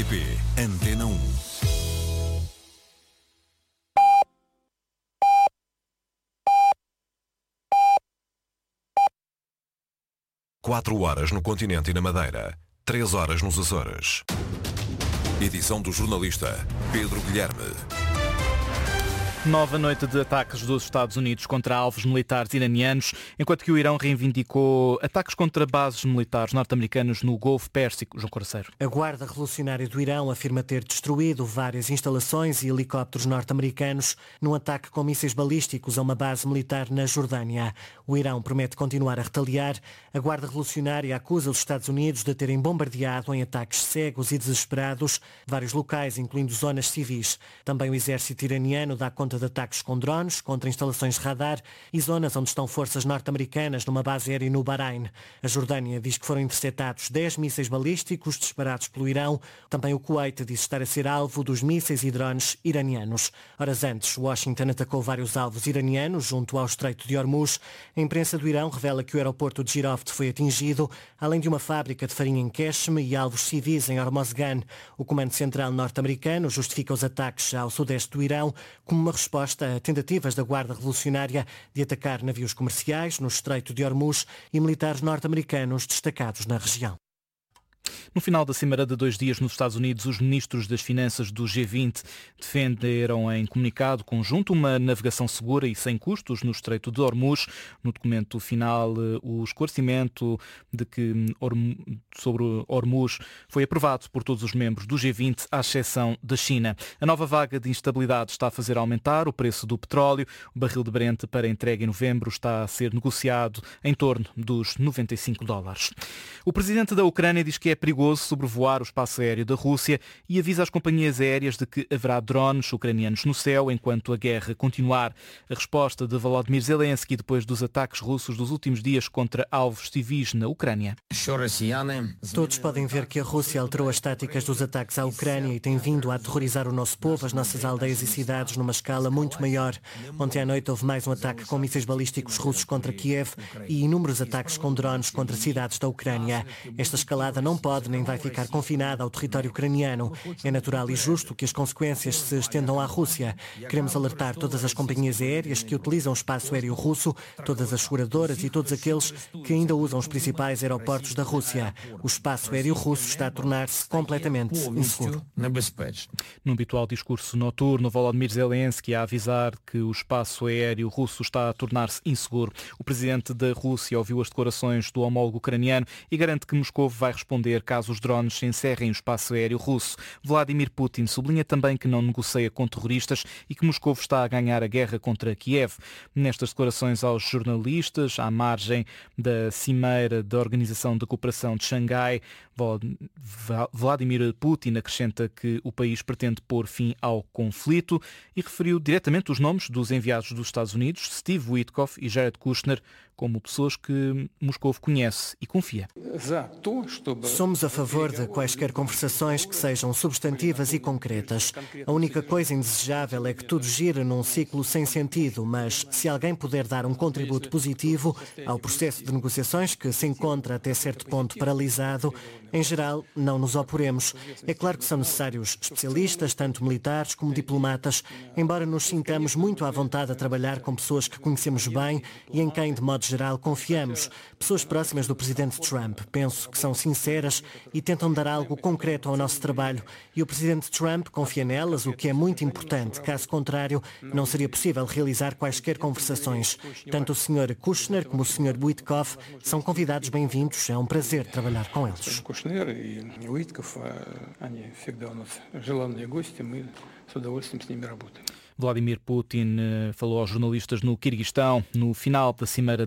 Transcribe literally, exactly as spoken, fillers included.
T P Antena um. Quatro horas no continente e na Madeira. Três horas nos Açores. Edição do jornalista Pedro Guilherme. Nova noite de ataques dos Estados Unidos contra alvos militares iranianos, enquanto que o Irão reivindicou ataques contra bases militares norte-americanas no Golfo Pérsico. João Coraceiro. A Guarda Revolucionária do Irão afirma ter destruído várias instalações e helicópteros norte-americanos num ataque com mísseis balísticos a uma base militar na Jordânia. O Irão promete continuar a retaliar. A Guarda Revolucionária acusa os Estados Unidos de terem bombardeado em ataques cegos e desesperados vários locais, incluindo zonas civis. Também o exército iraniano dá conta de ataques com drones contra instalações de radar e zonas onde estão forças norte-americanas numa base aérea no Bahrein. A Jordânia diz que foram interceptados dez mísseis balísticos disparados pelo Irão. Também o Kuwait diz estar a ser alvo dos mísseis e drones iranianos. Horas antes, Washington atacou vários alvos iranianos junto ao Estreito de Hormuz. A imprensa do Irão revela que o aeroporto de Jiroft foi atingido, além de uma fábrica de farinha em Qeshm e alvos civis em Hormozgan. O Comando Central norte-americano justifica os ataques ao sudeste do Irão como uma resposta a tentativas da Guarda Revolucionária de atacar navios comerciais no Estreito de Hormuz e militares norte-americanos destacados na região. No final da cimeira de dois dias nos Estados Unidos, os ministros das Finanças do G vinte defenderam em comunicado conjunto uma navegação segura e sem custos no Estreito de Hormuz. No documento final, o esclarecimento de que sobre Hormuz foi aprovado por todos os membros do G vinte, à exceção da China. A nova vaga de instabilidade está a fazer aumentar o preço do petróleo. O barril de Brent para entrega em novembro está a ser negociado em torno dos noventa e cinco dólares. O presidente da Ucrânia diz que é perigoso sobrevoar o espaço aéreo da Rússia e avisa as companhias aéreas de que haverá drones ucranianos no céu enquanto a guerra continuar. A resposta de Volodymyr Zelensky depois dos ataques russos dos últimos dias contra alvos civis na Ucrânia. Todos podem ver que a Rússia alterou as táticas dos ataques à Ucrânia e tem vindo a aterrorizar o nosso povo, as nossas aldeias e cidades numa escala muito maior. Ontem à noite houve mais um ataque com mísseis balísticos russos contra Kiev e inúmeros ataques com drones contra cidades da Ucrânia. Esta escalada não pode nem vai ficar confinada ao território ucraniano. É natural e justo que as consequências se estendam à Rússia. Queremos alertar todas as companhias aéreas que utilizam o espaço aéreo russo, todas as seguradoras e todos aqueles que ainda usam os principais aeroportos da Rússia. O espaço aéreo russo está a tornar-se completamente inseguro. Num habitual discurso noturno, Volodymyr Zelensky a avisar que o espaço aéreo russo está a tornar-se inseguro. O presidente da Rússia ouviu as declarações do homólogo ucraniano e garante que Moscou vai responder caso os drones se encerrem o espaço aéreo russo. Vladimir Putin sublinha também que não negocia com terroristas e que Moscou está a ganhar a guerra contra Kiev. Nestas declarações aos jornalistas, à margem da Cimeira da Organização da Cooperação de Xangai, Vladimir Putin acrescenta que o país pretende pôr fim ao conflito e referiu diretamente os nomes dos enviados dos Estados Unidos, Steve Witkoff e Jared Kushner, como pessoas que Moscou conhece e confia. Somos a favor de quaisquer conversações que sejam substantivas e concretas. A única coisa indesejável é que tudo gira num ciclo sem sentido, mas se alguém puder dar um contributo positivo ao processo de negociações que se encontra até certo ponto paralisado, em geral, não nos oporemos. É claro que são necessários especialistas, tanto militares como diplomatas, embora nos sintamos muito à vontade a trabalhar com pessoas que conhecemos bem e em quem, de modo geral, confiamos. Pessoas próximas do presidente Trump. Penso que são sinceras e tentam dar algo concreto ao nosso trabalho. E o presidente Trump confia nelas, o que é muito importante. Caso contrário, não seria possível realizar quaisquer conversações. Tanto o senhor Kushner como o senhor Witkoff são convidados bem-vindos. É um prazer trabalhar com eles. и Уитков, они всегда у нас желанные гости, мы с удовольствием с ними работаем. Vladimir Putin falou aos jornalistas no Quirguistão, no final da cimeira